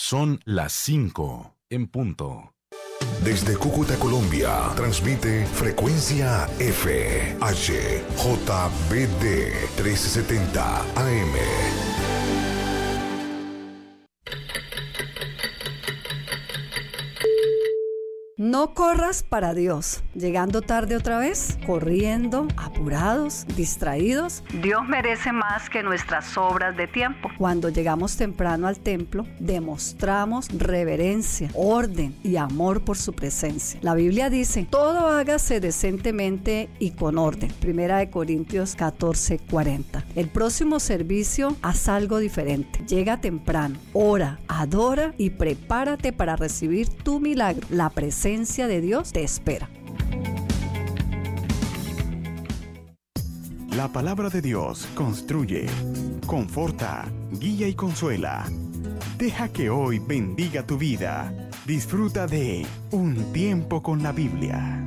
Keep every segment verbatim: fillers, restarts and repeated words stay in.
Son las cinco en punto. Desde Cúcuta, Colombia, transmite Frecuencia F, H, J B D trescientos setenta A M. No corras para Dios, llegando tarde otra vez, corriendo, apurados, distraídos. Dios merece más que nuestras obras de tiempo. Cuando llegamos temprano al templo, demostramos reverencia, orden y amor por su presencia. La Biblia dice, todo hágase decentemente y con orden. Primera de Corintios catorce cuarenta. El próximo servicio, haz algo diferente. Llega temprano, ora, adora y prepárate para recibir tu milagro. La presencia de Dios te espera. La palabra de Dios construye, conforta, guía y consuela. Deja que hoy bendiga tu vida. Disfruta de Un Tiempo con la Biblia.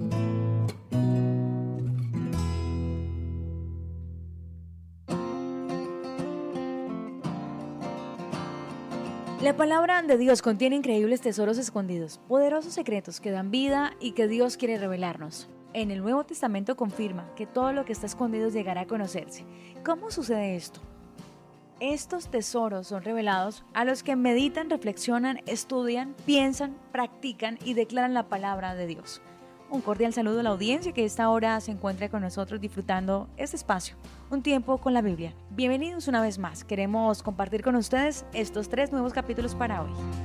La palabra de Dios contiene increíbles tesoros escondidos, poderosos secretos que dan vida y que Dios quiere revelarnos. En el Nuevo Testamento confirma que todo lo que está escondido llegará a conocerse. ¿Cómo sucede esto? Estos tesoros son revelados a los que meditan, reflexionan, estudian, piensan, practican y declaran la palabra de Dios. Un cordial saludo a la audiencia que a esta hora se encuentra con nosotros disfrutando este espacio, Un Tiempo con la Biblia. Bienvenidos una vez más. Queremos compartir con ustedes estos tres nuevos capítulos para hoy.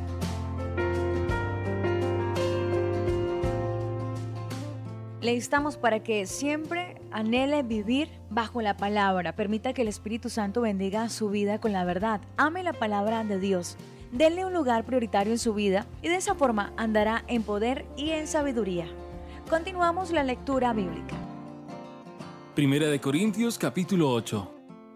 Le instamos para que siempre anhele vivir bajo la palabra. Permita que el Espíritu Santo bendiga su vida con la verdad. Ame la palabra de Dios. Denle un lugar prioritario en su vida y de esa forma andará en poder y en sabiduría. Continuamos la lectura bíblica. Primera de Corintios, capítulo ocho.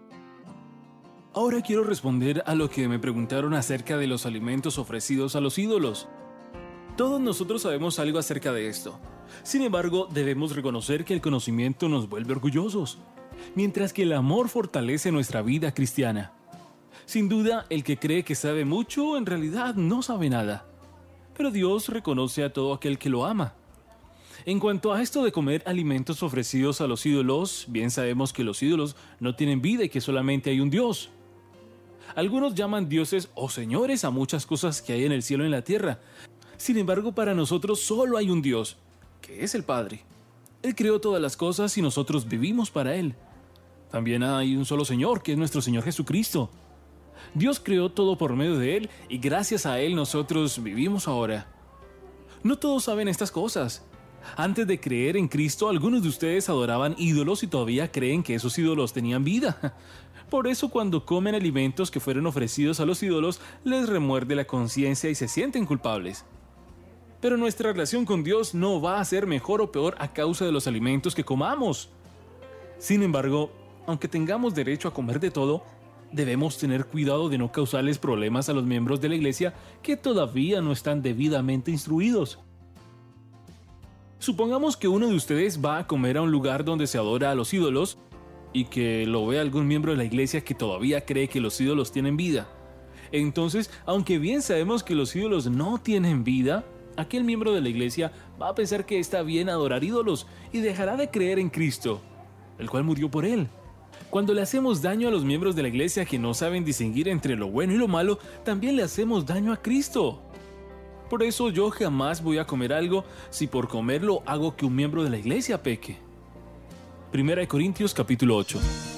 Ahora quiero responder a lo que me preguntaron acerca de los alimentos ofrecidos a los ídolos. Todos nosotros sabemos algo acerca de esto. Sin embargo, debemos reconocer que el conocimiento nos vuelve orgullosos, mientras que el amor fortalece nuestra vida cristiana. Sin duda, el que cree que sabe mucho, en realidad no sabe nada. Pero Dios reconoce a todo aquel que lo ama. En cuanto a esto de comer alimentos ofrecidos a los ídolos, bien sabemos que los ídolos no tienen vida y que solamente hay un Dios. Algunos llaman dioses o señores a muchas cosas que hay en el cielo y en la tierra. Sin embargo, para nosotros solo hay un Dios, que es el Padre. Él creó todas las cosas y nosotros vivimos para Él. También hay un solo Señor, que es nuestro Señor Jesucristo. Dios creó todo por medio de Él y gracias a Él nosotros vivimos ahora. No todos saben estas cosas. Antes de creer en Cristo, algunos de ustedes adoraban ídolos y todavía creen que esos ídolos tenían vida. Por eso cuando comen alimentos que fueron ofrecidos a los ídolos, les remuerde la conciencia y se sienten culpables. Pero nuestra relación con Dios no va a ser mejor o peor a causa de los alimentos que comamos. Sin embargo, aunque tengamos derecho a comer de todo, debemos tener cuidado de no causarles problemas a los miembros de la iglesia que todavía no están debidamente instruidos. Supongamos que uno de ustedes va a comer a un lugar donde se adora a los ídolos y que lo ve algún miembro de la iglesia que todavía cree que los ídolos tienen vida. Entonces, aunque bien sabemos que los ídolos no tienen vida, aquel miembro de la iglesia va a pensar que está bien adorar ídolos y dejará de creer en Cristo, el cual murió por él. Cuando le hacemos daño a los miembros de la iglesia que no saben distinguir entre lo bueno y lo malo, también le hacemos daño a Cristo. Por eso yo jamás voy a comer algo si por comerlo hago que un miembro de la iglesia peque. Primera de Corintios capítulo ocho.